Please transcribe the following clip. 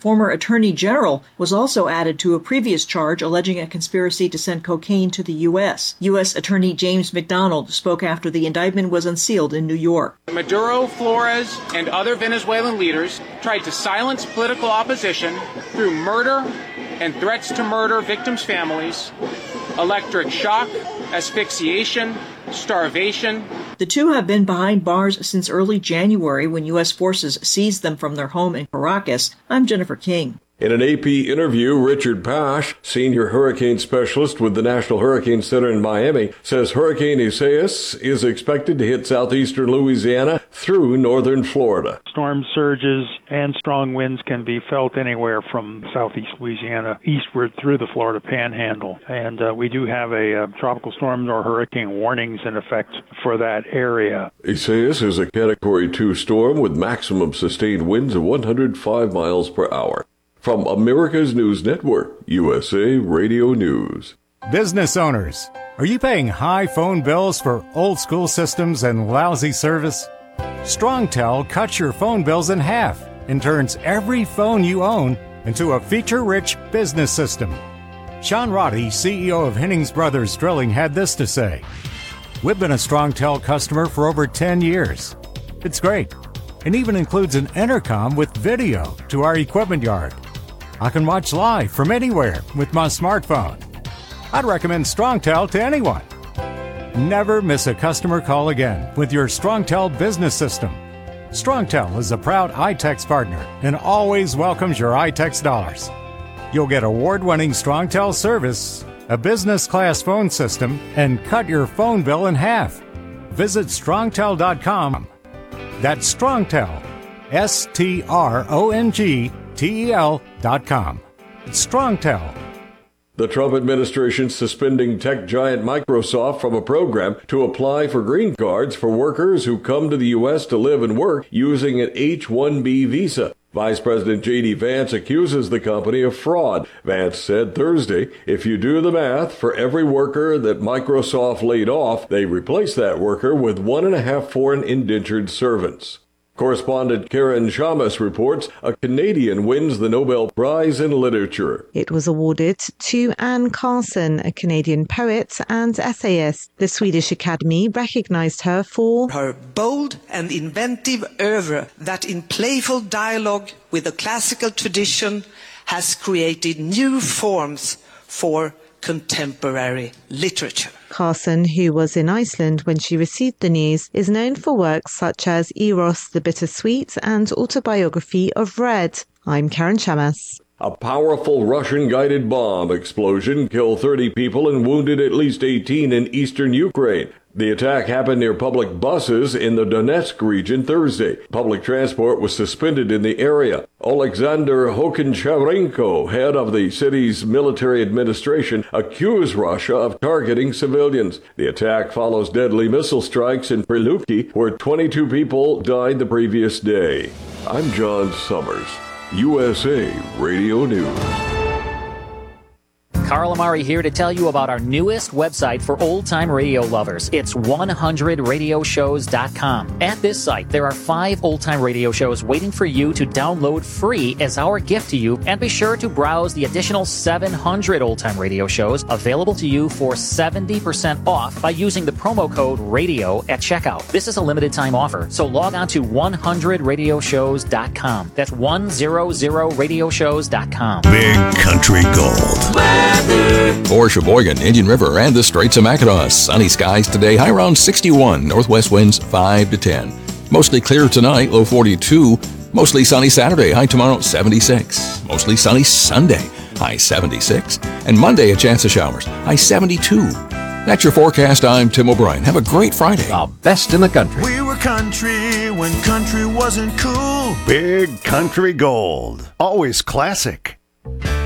former attorney general, was also added to a previous charge alleging a conspiracy to send cocaine to the U.S. U.S. Attorney James McDonald spoke after the indictment was unsealed in New York. Maduro, Flores, and other Venezuelan leaders tried to silence political opposition through murder and threats to murder victims' families, electric shock, asphyxiation, starvation. The two have been behind bars since early January when U.S. forces seized them from their home in Caracas. I'm Jennifer King. In an AP interview, Richard Pash, senior hurricane specialist with the National Hurricane Center in Miami, says Hurricane Isaias is expected to hit southeastern Louisiana through northern Florida. Storm surges and strong winds can be felt anywhere from southeast Louisiana eastward through the Florida Panhandle. And we do have a tropical storm or hurricane warnings in effect for that area. Isaias is a Category 2 storm with maximum sustained winds of 105 miles per hour. From America's News Network, USA Radio News. Business owners, are you paying high phone bills for old school systems and lousy service? StrongTel cuts your phone bills in half and turns every phone you own into a feature-rich business system. Sean Roddy, CEO of Hennings Brothers Drilling, had this to say: "We've been a StrongTel customer for over 10 years. It's great, and even includes an intercom with video to our equipment yard. I can watch live from anywhere with my smartphone. I'd recommend StrongTel to anyone. Never miss a customer call again with your StrongTel business system. StrongTel is a proud iTex partner and always welcomes your iTex dollars. You'll get award-winning StrongTel service, a business-class phone system, and cut your phone bill in half. Visit strongtel.com. That's StrongTel, StrongTel.com. It's StrongTel. The Trump administration suspending tech giant Microsoft from a program to apply for green cards for workers who come to the U.S. to live and work using an H-1B visa. Vice President J.D. Vance accuses the company of fraud. Vance said Thursday, if you do the math, for every worker that Microsoft laid off, they replaced that worker with 1.5 foreign indentured servants. Correspondent Karen Shamas reports a Canadian wins the Nobel Prize in Literature. It was awarded to Anne Carson, a Canadian poet and essayist. The Swedish Academy recognized her for her bold and inventive oeuvre that in playful dialogue with the classical tradition has created new forms for contemporary literature. Carson, who was in Iceland when she received the news, is known for works such as Eros the Bittersweet and Autobiography of Red. I'm Karen Shamas. A powerful Russian-guided bomb explosion killed 30 people and wounded at least 18 in eastern Ukraine. The attack happened near public buses in the Donetsk region Thursday. Public transport was suspended in the area. Alexander Hokoncharenko, head of the city's military administration, accused Russia of targeting civilians. The attack follows deadly missile strikes in Prilupki, where 22 people died the previous day. I'm John Summers, USA Radio News. Carl Amari here to tell you about our newest website for old-time radio lovers. It's 100radioshows.com. At this site, there are 5 old-time radio shows waiting for you to download free as our gift to you, and be sure to browse the additional 700 old-time radio shows available to you for 70% off by using the promo code RADIO at checkout. This is a limited-time offer, so log on to 100radioshows.com. That's 100radioshows.com. Big Country Gold. For Sheboygan, Indian River, and the Straits of Mackinac. Sunny skies today, high around 61. Northwest winds 5 to 10. Mostly clear tonight, low 42. Mostly sunny Saturday, high tomorrow 76. Mostly sunny Sunday, high 76. And Monday, a chance of showers, high 72. That's your forecast. I'm Tim O'Brien. Have a great Friday. The best in the country. We were country when country wasn't cool. Big Country Gold. Always classic.